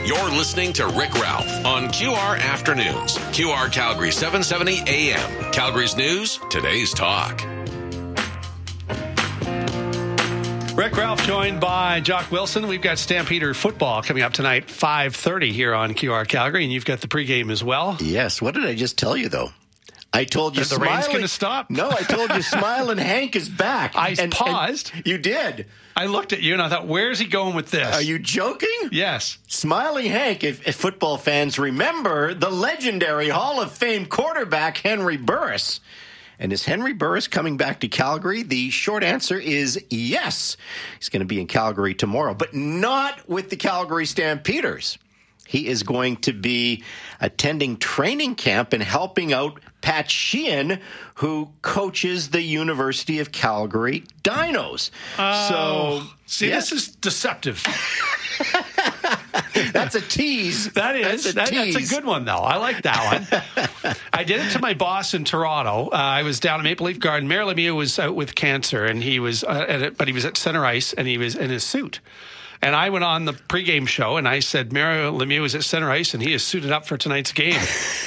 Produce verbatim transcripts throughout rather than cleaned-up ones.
You're listening to Rick Ralph on Q R Afternoons. Q R Calgary seven seventy A M. Calgary's news, today's talk. Rick Ralph joined by Jock Wilson. We've got Stampeder football coming up tonight, five thirty here on Q R Calgary, and you've got the pregame as well. Yes. What did I just tell you, though? I told you that the rain's going to stop? No, I told you Smiling Hank is back. I and, paused. And you did. I looked at you and I thought, where's he going with this? Are you joking? Yes. Smiling Hank, if, if football fans remember, the legendary Hall of Fame quarterback Henry Burris. And is Henry Burris coming back to Calgary? The short answer is yes. He's going to be in Calgary tomorrow, but not with the Calgary Stampeders. He is going to be attending training camp and helping out Pat Sheehan, who coaches the University of Calgary Dinos. Oh, so, see, yes. This is deceptive. That's a tease. That is. That's a, that, tease. That's a good one, though. I like that one. I did it to my boss in Toronto. Uh, I was down at Maple Leaf Garden. Mayor Lemieux was out with cancer, and he was, uh, at it, but he was at Center Ice, and he was in his suit. And I went on the pregame show, and I said, Mayor Lemieux is at Center Ice, and he is suited up for tonight's game.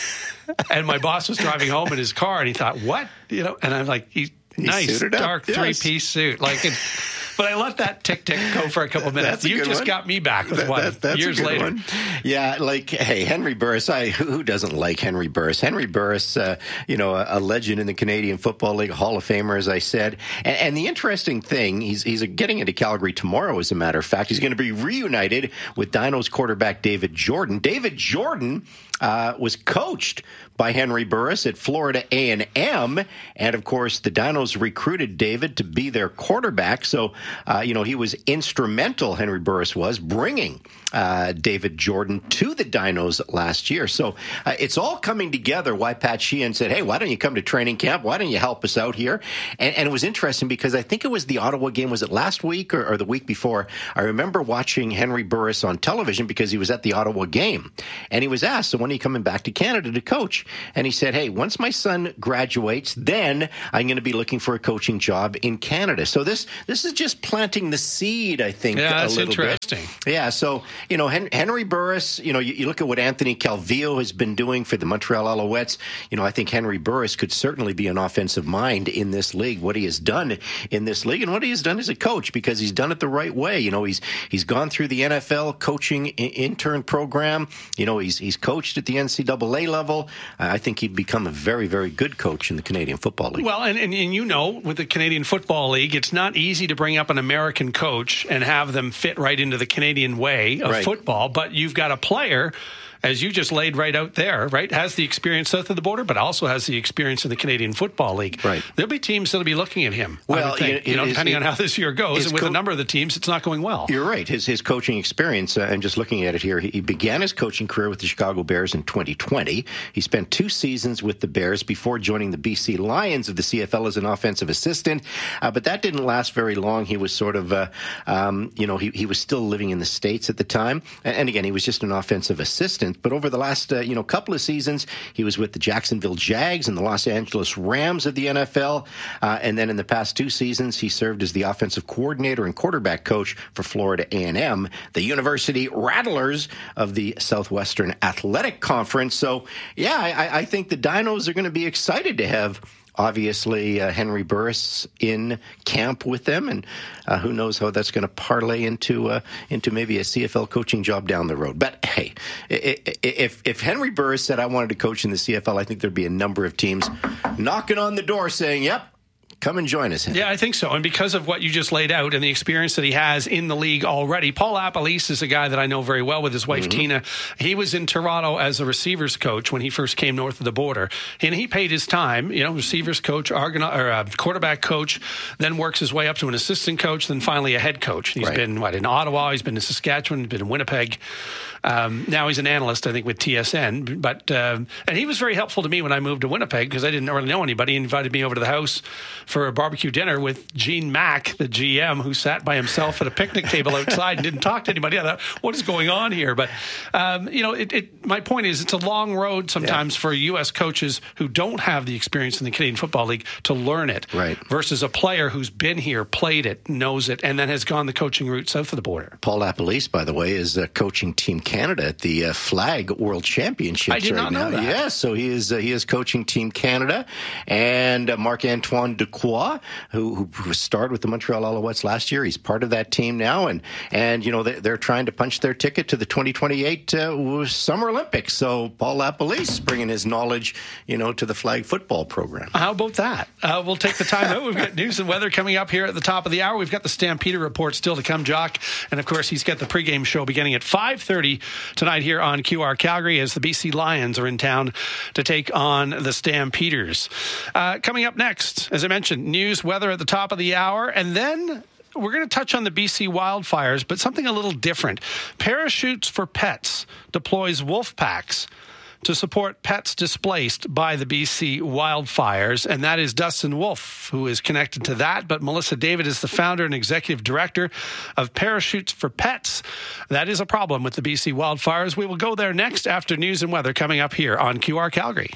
And my boss was driving home in his car, and he thought, what? You know, and I'm like, he, He's nice, dark yes. three-piece suit. Like, it, but I let that tick-tick go for a couple minutes. You just one. got me back with that, one that, that's years a good later. One. Yeah, like, hey, Henry Burris, I, who doesn't like Henry Burris? Henry Burris, uh, you know, a, a legend in the Canadian Football League, Hall of Famer, as I said. And, and the interesting thing, he's, he's getting into Calgary tomorrow, as a matter of fact. He's going to be reunited with Dinos quarterback David Jordan. David Jordan uh, was coached by Henry Burris at Florida A and M. And, of course, the Dinos recruited David to be their quarterback. So, uh, you know, he was instrumental, Henry Burris was, bringing uh, David Jordan to the Dinos last year. So uh, it's all coming together why Pat Sheehan said, hey, why don't you come to training camp? Why don't you help us out here? And, and it was interesting because I think it was the Ottawa game. Was it last week or, or the week before? I remember watching Henry Burris on television because he was at the Ottawa game. And he was asked, so when are you coming back to Canada to coach? And he said, hey, once my son graduates, then I'm going to be looking for a coaching job in Canada. So this this is just planting the seed, I think, yeah, a that's little interesting. bit. Yeah, so, you know, Hen- Henry Burris, you know, you, you look at what Anthony Calvillo has been doing for the Montreal Alouettes. You know, I think Henry Burris could certainly be an offensive mind in this league, what he has done in this league and what he has done as a coach, because he's done it the right way. You know, he's he's gone through the N F L coaching I- intern program. You know, he's he's coached at the N C double A level. Uh, I think he'd become a very, very good coach in the Canadian Football League. Well, and, and, and you know, with the Canadian Football League, it's not easy to bring up an American coach and have them fit right into the Canadian way of right. football, but you've got a player, as you just laid right out there, right, has the experience south of the border, but also has the experience in the Canadian Football League. Right. There'll be teams that'll be looking at him, well, I would think, it, you know, it, depending it, on how this year goes. And with co- a number of the teams, it's not going well. You're right. His his coaching experience, uh, and just looking at it here, he, he began his coaching career with the Chicago Bears in twenty twenty. He spent two seasons with the Bears before joining the B C Lions of the C F L as an offensive assistant. Uh, but that didn't last very long. He was sort of, uh, um, you know, he, he was still living in the States at the time. And, and again, he was just an offensive assistant. But over the last Uh, you know, couple of seasons, he was with the Jacksonville Jags and the Los Angeles Rams of the N F L. Uh, and then in the past two seasons, he served as the offensive coordinator and quarterback coach for Florida A and M, the University Rattlers of the Southwestern Athletic Conference. So, yeah, I, I think the Dinos are going to be excited to have obviously uh, Henry Burris in camp with them, and uh, who knows how that's going to parlay into uh, into maybe a C F L coaching job down the road. But hey, if if Henry Burris said I wanted to coach in the C F L, I think there'd be a number of teams knocking on the door saying, "Yep, come and join us." Yeah, I think so. And because of what you just laid out and the experience that he has in the league already, Paul Appolise is a guy that I know very well with his wife, mm-hmm. Tina. He was in Toronto as a receivers coach when he first came north of the border. And he paid his time, you know, receivers coach, Argonaut, or uh, quarterback coach, then works his way up to an assistant coach, then finally a head coach. He's right. been, what, in Ottawa, he's been in Saskatchewan, been in Winnipeg. Um, now he's an analyst, I think, with T S N. But um, and he was very helpful to me when I moved to Winnipeg because I didn't really know anybody. He invited me over to the house for a barbecue dinner with Gene Mack, the G M, who sat by himself at a picnic table outside and didn't talk to anybody. I thought, what is going on here? But, um, you know, it, it, my point is it's a long road sometimes yeah. for U S coaches who don't have the experience in the Canadian Football League to learn it right. versus a player who's been here, played it, knows it, and then has gone the coaching route south of the border. Paul LaPolice, by the way, is uh, coaching Team Canada at the uh, Flag World Championships I did right not know now. that. Yes, so he is uh, he is coaching Team Canada, and uh, Marc-Antoine Dequoy, who, who starred with the Montreal Alouettes last year, he's part of that team now, and and you know they, they're trying to punch their ticket to the twenty twenty-eight uh, Summer Olympics. So Paul LaPolice bringing his knowledge, you know, to the flag football program. How about that? Uh, we'll take the time out. We've got news and weather coming up here at the top of the hour. We've got the Stampeder report still to come, Jock, and of course he's got the pregame show beginning at five thirty tonight here on Q R Calgary as the B C Lions are in town to take on the Stampeders. Uh, coming up next, as I mentioned, news, weather at the top of the hour, and then we're going to touch on the B C wildfires, but something a little different. Parachutes for Pets deploys wolf packs to support pets displaced by the B C wildfires, and that is Dustin Wolf, who is connected to that. But Melissa David is the founder and executive director of Parachutes for Pets. That is a problem with the B C wildfires. We will go there next after news and weather coming up here on Q R Calgary.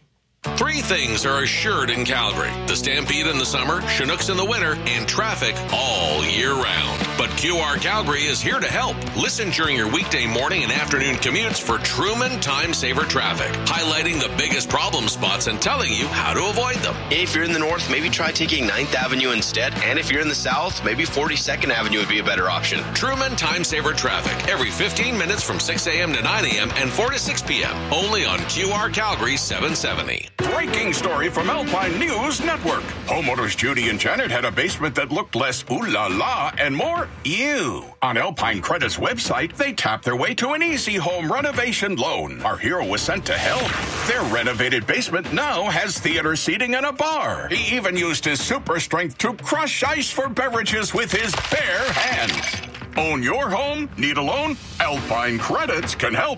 Three things are assured in Calgary: the Stampede in the summer, Chinooks in the winter, and traffic all year round. But Q R Calgary is here to help. Listen during your weekday morning and afternoon commutes for Truman Time Saver Traffic, highlighting the biggest problem spots and telling you how to avoid them. If you're in the north, maybe try taking ninth Avenue instead. And if you're in the south, maybe forty-second Avenue would be a better option. Truman Time Saver Traffic, every fifteen minutes from six a.m. to nine a.m. and four to six p.m. Only on Q R Calgary seven seventy. Breaking story from Alpine News Network. Homeowners Judy and Janet had a basement that looked less ooh la la and more ew. On Alpine Credit's website, they tapped their way to an easy home renovation loan. Our hero was sent to help. Their renovated basement now has theater seating and a bar. He even used his super strength to crush ice for beverages with his bare hands. Own your home? Need a loan? Alpine Credits can help.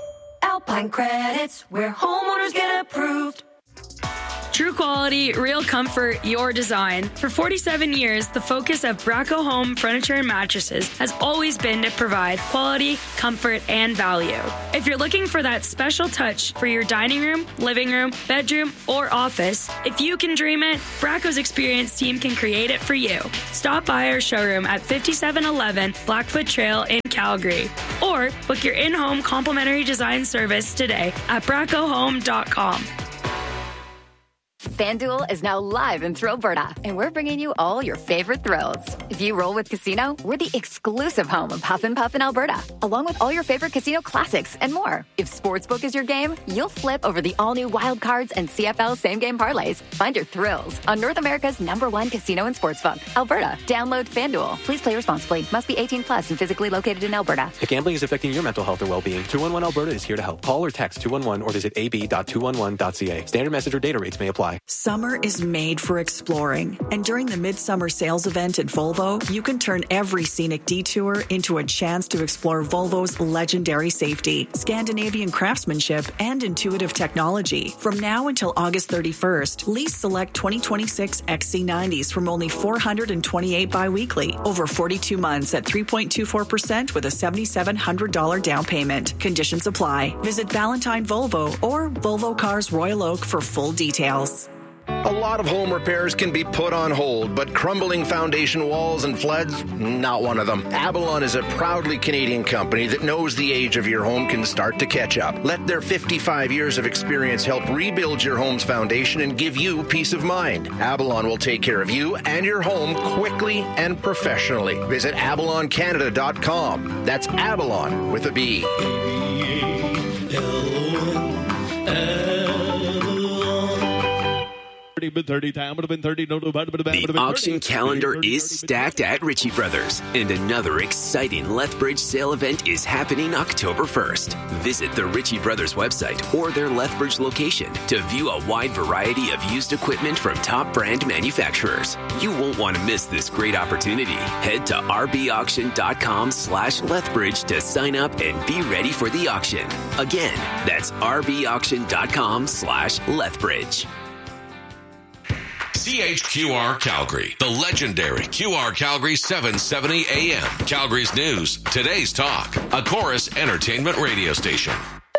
Alpine Credits, where homeowners get approved. True quality, real comfort, your design. For forty-seven years, the focus of Braco Home Furniture and Mattresses has always been to provide quality, comfort, and value. If you're looking for that special touch for your dining room, living room, bedroom, or office, if you can dream it, Braco's experienced team can create it for you. Stop by our showroom at fifty-seven eleven Blackfoot Trail in Calgary, or book your in-home complimentary design service today at braco home dot com. FanDuel is now live in Thrillberta, and we're bringing you all your favorite thrills. If you roll with Casino, we're the exclusive home of Huff and Puff in Alberta, along with all your favorite casino classics and more. If Sportsbook is your game, you'll flip over the all-new Wild Cards and C F L same-game parlays. Find your thrills on North America's number one casino and sportsbook, Alberta. Download FanDuel. Please play responsibly. Must be eighteen plus and physically located in Alberta. If gambling is affecting your mental health or well-being, two one one Alberta is here to help. Call or text two one one or visit a b dot two one one dot c a. Standard message or data rates may apply. Summer is made for exploring, and during the Midsummer Sales event at Volvo, you can turn every scenic detour into a chance to explore Volvo's legendary safety, Scandinavian craftsmanship, and intuitive technology. From now until August thirty-first, lease select twenty twenty-six X C nineties from only four hundred twenty-eight biweekly, over forty-two months at three point two four percent with a seven thousand seven hundred dollars down payment. Conditions apply. Visit Valentine Volvo or Volvo Cars Royal Oak for full details. A lot of home repairs can be put on hold, but crumbling foundation walls and floods, not one of them. Avalon is a proudly Canadian company that knows the age of your home can start to catch up. Let their fifty-five years of experience help rebuild your home's foundation and give you peace of mind. Avalon will take care of you and your home quickly and professionally. Visit avalon canada dot com. That's Avalon with a B. The auction calendar is stacked at Ritchie Brothers, and another exciting Lethbridge sale event is happening October first. Visit the Ritchie Brothers website or their Lethbridge location to view a wide variety of used equipment from top brand manufacturers. You won't want to miss this great opportunity. Head to rbauction.com slash Lethbridge to sign up and be ready for the auction. Again, that's rbauction.com slash Lethbridge. C H Q R Calgary, the legendary Q R Calgary seven seventy A M. Calgary's news, today's talk, a Chorus Entertainment radio station.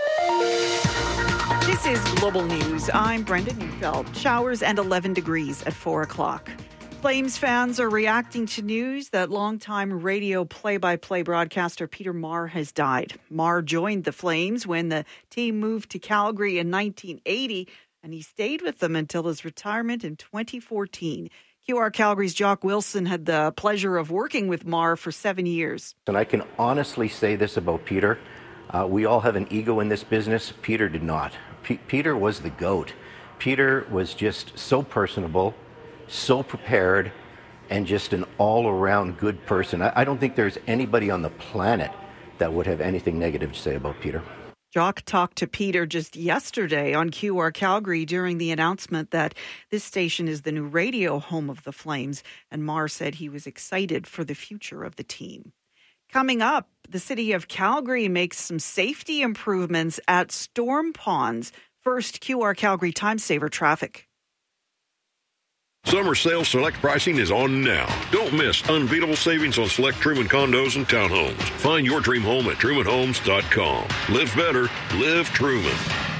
This is Global News. I'm Brenda Neufeld. Showers and eleven degrees at four o'clock. Flames fans are reacting to news that longtime radio play-by-play broadcaster Peter Maher has died. Maher joined the Flames when the team moved to Calgary in nineteen eighty, and he stayed with them until his retirement in twenty fourteen. Q R Calgary's Jock Wilson had the pleasure of working with Maher for seven years. And I can honestly say this about Peter. Uh, we all have an ego in this business. Peter did not. P- Peter was the GOAT. Peter was just so personable, so prepared, and just an all-around good person. I, I don't think there's anybody on the planet that would have anything negative to say about Peter. Jock talked to Peter just yesterday on Q R Calgary during the announcement that this station is the new radio home of the Flames, and Maher said he was excited for the future of the team. Coming up, the city of Calgary makes some safety improvements at storm ponds. First, Q R Calgary Time Saver traffic. Summer sale select pricing is on now. Don't miss unbeatable savings on select Truman condos and townhomes. Find your dream home at truman homes dot com. Live better. Live Truman.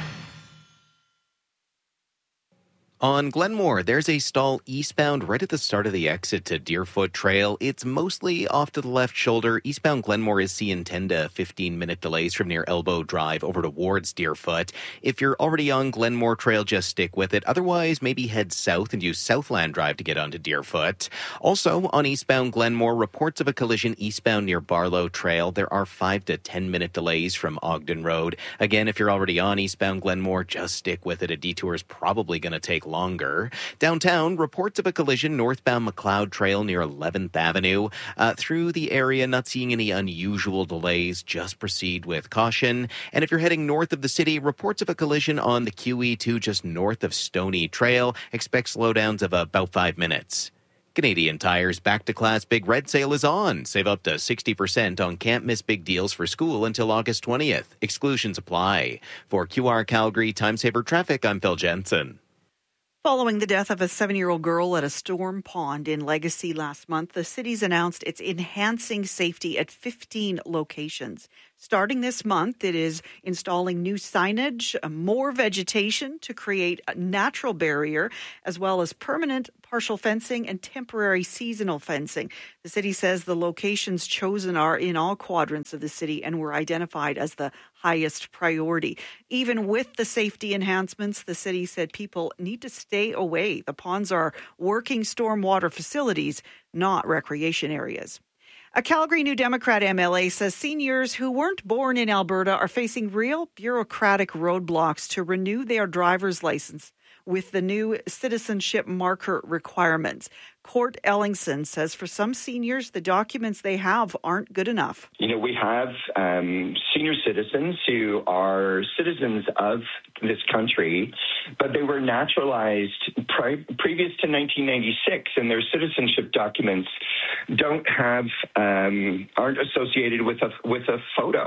On Glenmore, there's a stall eastbound right at the start of the exit to Deerfoot Trail. It's mostly off to the left shoulder. Eastbound Glenmore is seeing ten to fifteen minute delays from near Elbow Drive over towards Deerfoot. If you're already on Glenmore Trail, just stick with it. Otherwise, maybe head south and use Southland Drive to get onto Deerfoot. Also, on eastbound Glenmore, reports of a collision eastbound near Barlow Trail. There are five to ten minute delays from Ogden Road. Again, if you're already on eastbound Glenmore, just stick with it. A detour is probably going to take longer. Downtown, reports of a collision northbound McLeod Trail near eleventh Avenue. Uh, through the area, not seeing any unusual delays. Just proceed with caution. And if you're heading north of the city, reports of a collision on the Q E two just north of Stony Trail. Expect slowdowns of about five minutes. Canadian Tire's Back to Class Big Red Sale is on. Save up to sixty percent on can't miss big deals for school until August twentieth. Exclusions apply. For Q R Calgary Time Saver Traffic, I'm Phil Jensen. Following the death of a seven-year-old girl at a storm pond in Legacy last month, the city's announced it's enhancing safety at fifteen locations. Starting this month, it is installing new signage, more vegetation to create a natural barrier, as well as permanent partial fencing and temporary seasonal fencing. The city says the locations chosen are in all quadrants of the city and were identified as the highest priority. Even with the safety enhancements, the city said people need to stay away. The ponds are working stormwater facilities, not recreation areas. A Calgary New Democrat M L A says seniors who weren't born in Alberta are facing real bureaucratic roadblocks to renew their driver's license with the new citizenship marker requirements. Court Ellingson says for some seniors, the documents they have aren't good enough. You know, we have um, senior citizens who are citizens of this country, but they were naturalized pri- previous to nineteen ninety-six, and their citizenship documents don't have, um, aren't associated with a, with a photo.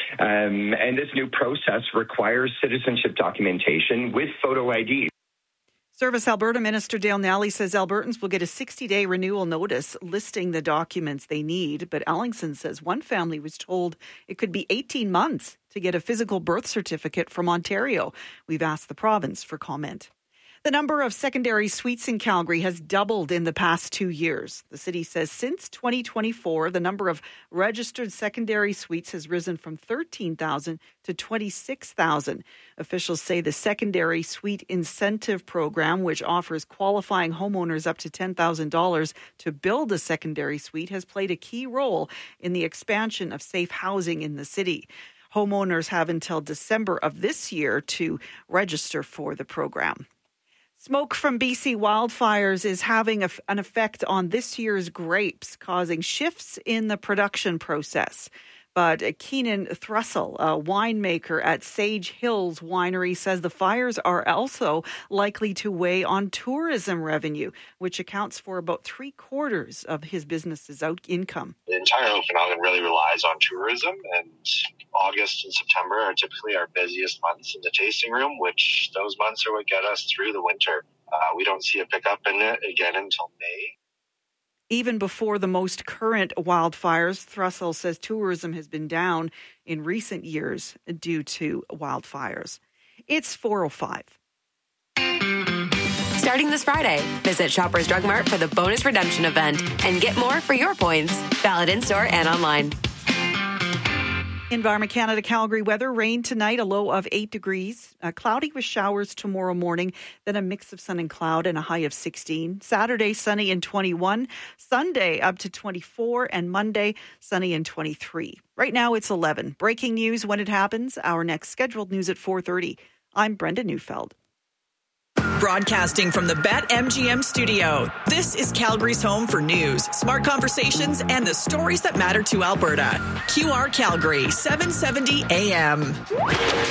Um, and this new process requires citizenship documentation with photo I D. Service Alberta Minister Dale Nally says Albertans will get a sixty-day renewal notice listing the documents they need. But Ellingson says one family was told it could be eighteen months to get a physical birth certificate from Ontario. We've asked the province for comment. The number of secondary suites in Calgary has doubled in the past two years. The city says since twenty twenty-four, the number of registered secondary suites has risen from thirteen thousand to twenty-six thousand. Officials say the Secondary Suite Incentive Program, which offers qualifying homeowners up to ten thousand dollars to build a secondary suite, has played a key role in the expansion of safe housing in the city. Homeowners have until December of this year to register for the program. Smoke from B C wildfires is having a, an effect on this year's grapes, causing shifts in the production process. But Keenan Thrussell, a winemaker at Sage Hills Winery, says the fires are also likely to weigh on tourism revenue, which accounts for about three quarters of his business's out income. The entire Okanagan really relies on tourism, and August and September are typically our busiest months in the tasting room, which those months are what get us through the winter. Uh, we don't see a pickup in it again until May. Even before the most current wildfires, Thrussell says tourism has been down in recent years due to wildfires. It's four oh five. Starting this Friday, visit Shoppers Drug Mart for the bonus redemption event and get more for your points. Valid in-store and online. Environment Canada Calgary weather. Rain tonight, a low of eight degrees. Uh, cloudy with showers tomorrow morning, then a mix of sun and cloud and a high of sixteen. Saturday, sunny and twenty-one. Sunday, up to twenty-four. And Monday, sunny and twenty-three. Right now, it's eleven. Breaking news when it happens. Our next scheduled news at four thirty. I'm Brenda Neufeld. Broadcasting from the BetMGM studio, this is Calgary's home for news, smart conversations, and the stories that matter to Alberta. Q R Calgary, seven seventy A M.